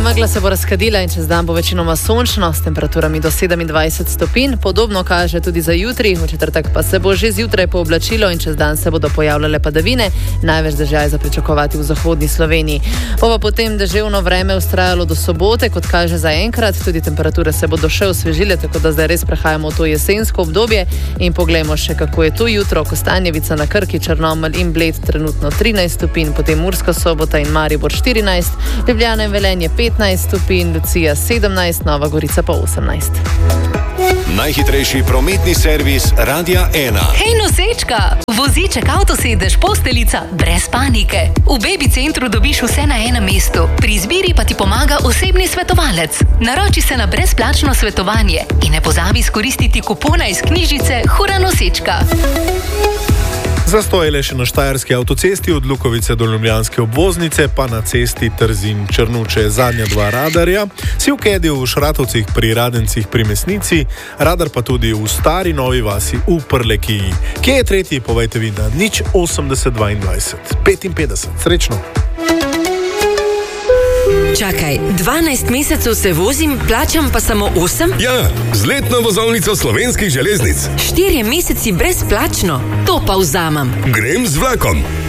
megla se bo razkadila in čez dan bo večinoma sončno s temperaturami do 27 stopinj. Podobno kaže tudi za jutri. V četrtek pa se bo že zjutraj pooblačilo in čez dan se bodo pojavljale padavine. Največ dežja je za pričakovati v zahodni Sloveniji. Bo pa potem deževno vreme vztrajalo do sobote, kot kaže zaenkrat. Tudi temperature se bodo še osvežile, tako da zdaj res prehajamo v to jesensko obdobje. In poglejmo še, kako je tu jutro. Kostanjevica na Krki, Črnomelj in Bled trenutno 13 stopinj, potem Murska Sobota in Maribor 14, Ljubljana in Velenje 15 stopinj, Lucija 17, Nova Gorica pa 18. Najhitrejši prometni servis Radia 1. Hej nosečka, voziček, avtosedež, posteljica, brez panike. V Baby Centru dobiš vse na enem mestu. Pri izbiri pa ti pomaga osebni svetovalec. Naroči se na brezplačno svetovanje in ne pozabi izkoristiti kupona iz knjižice Hura nosečka. Zastoj je le še na štajerski avtocesti od Lukovice do ljubljanske obvoznice, pa na cesti Trzin-Črnuče zadnja dva radarja, si v Kediju v Šratovcih pri Radencih pri Mesnici, radar pa tudi v Stari Novi vasi v Prlekiji. Kje je tretji, povejte vi na 080 22 55. Srečno! Čakaj, 12 mesecev se vozim, plačam pa samo 8? Ja, z letno vozovnico Slovenskih železnic. 4 meseci brezplačno, to pa vzamem. Grem z vlakom.